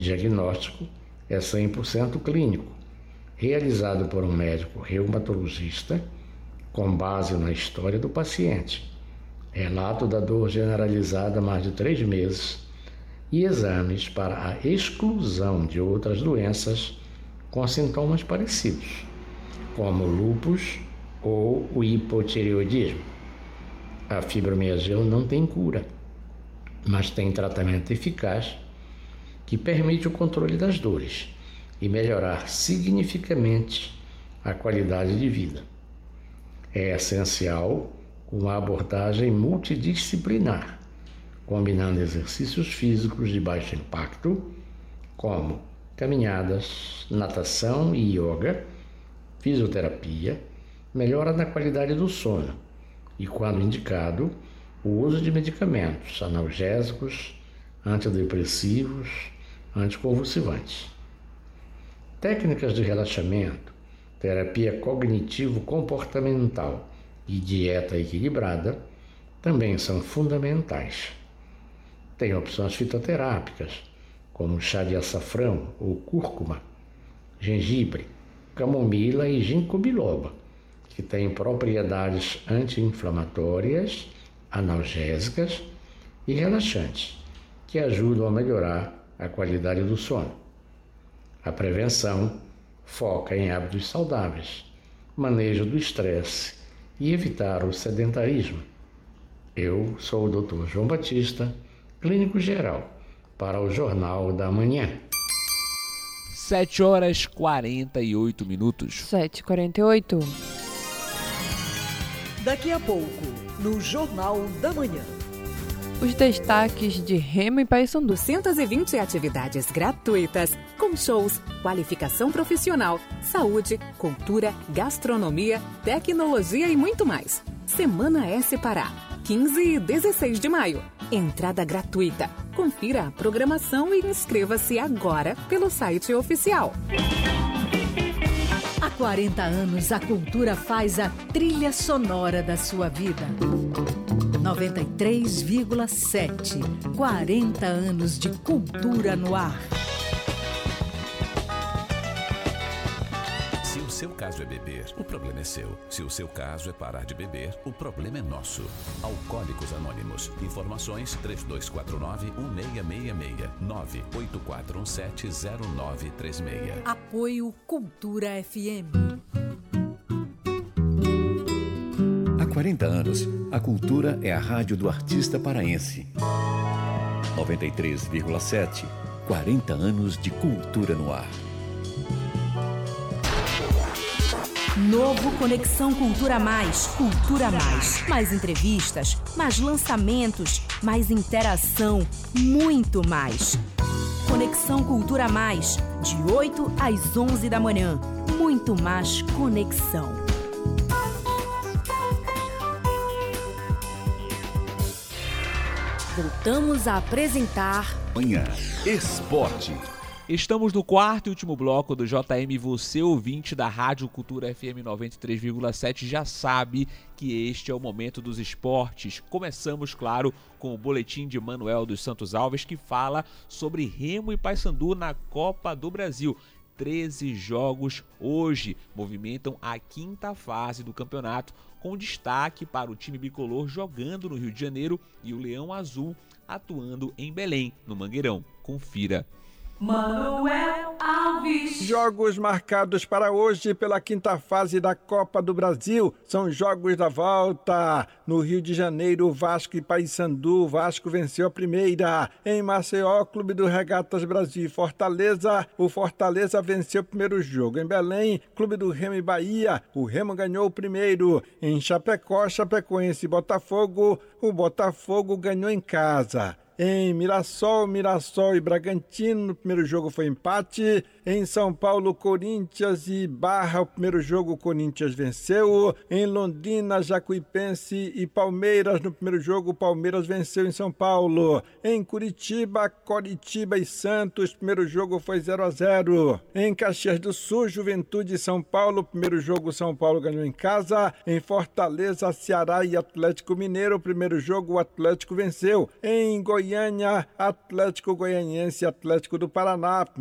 O diagnóstico é 100% clínico, realizado por um médico reumatologista com base na história do paciente, relato da dor generalizada há mais de 3 meses e exames para a exclusão de outras doenças com sintomas parecidos, como o lúpus ou o hipotireoidismo. A fibromialgia não tem cura, mas tem tratamento eficaz que permite o controle das dores e melhorar significativamente a qualidade de vida. É essencial uma abordagem multidisciplinar, combinando exercícios físicos de baixo impacto, como caminhadas, natação e yoga, fisioterapia, melhora na qualidade do sono e, quando indicado, o uso de medicamentos analgésicos, antidepressivos, anticonvulsivantes. Técnicas de relaxamento, terapia cognitivo-comportamental e dieta equilibrada também são fundamentais. Tem opções fitoterápicas, como chá de açafrão ou cúrcuma, gengibre, camomila e ginkgo biloba, que têm propriedades anti-inflamatórias, analgésicas e relaxantes, que ajudam a melhorar a qualidade do sono. A prevenção foca em hábitos saudáveis, manejo do estresse e evitar o sedentarismo. Eu sou o Dr. João Batista, clínico geral, para o Jornal da Manhã. 7h48. 7h48. Daqui a pouco, no Jornal da Manhã. Os destaques de Remo e Paysandu. 220 atividades gratuitas, com shows, qualificação profissional, saúde, cultura, gastronomia, tecnologia e muito mais. Semana S Pará, 15 e 16 de maio. Entrada gratuita. Confira a programação e inscreva-se agora pelo site oficial. Há 40 anos, a cultura faz a trilha sonora da sua vida. 93,7. 40 anos de cultura no ar. Se o seu caso é beber, o problema é seu. Se o seu caso é parar de beber, o problema é nosso. Alcoólicos Anônimos. Informações 3249-1666. 984170936. Apoio Cultura FM. Há 40 anos, a cultura é a rádio do artista paraense. 93,7. 40 anos de cultura no ar. Novo Conexão Cultura Mais. Cultura Mais. Mais entrevistas, mais lançamentos, mais interação, muito mais. Conexão Cultura Mais, de 8 às 11 da manhã. Muito mais conexão. Voltamos a apresentar Manhã Esporte. Estamos no quarto e último bloco do JM. Você, ouvinte da Rádio Cultura FM 93,7, já sabe que este é o momento dos esportes. Começamos, claro, com o boletim de Manuel dos Santos Alves, que fala sobre Remo e Paysandu na Copa do Brasil. 13 jogos hoje movimentam a quinta fase do campeonato, com destaque para o time bicolor jogando no Rio de Janeiro e o Leão Azul atuando em Belém, no Mangueirão. Confira. Manuel Alves. Jogos marcados para hoje pela quinta fase da Copa do Brasil. São jogos da volta. No Rio de Janeiro, Vasco e Paysandu. Vasco venceu a primeira. Em Maceió, Clube do Regatas Brasil e Fortaleza. O Fortaleza venceu o primeiro jogo. Em Belém, Clube do Remo e Bahia. O Remo ganhou o primeiro. Em Chapecó, Chapecoense e Botafogo. O Botafogo ganhou em casa. Em Mirassol e Bragantino, no primeiro jogo foi empate. Em São Paulo, Corinthians e Barra, o primeiro jogo o Corinthians venceu. Em Londrina, Jacuipense e Palmeiras, no primeiro jogo o Palmeiras venceu em São Paulo. Em Curitiba, Coritiba e Santos, o primeiro jogo foi 0-0. Em Caxias do Sul, Juventude e São Paulo, o primeiro jogo São Paulo ganhou em casa. Em Fortaleza, Ceará e Atlético Mineiro, o primeiro jogo o Atlético venceu. Em Goiás Goiânia, Atlético Goianiense e Atlético do Paraná.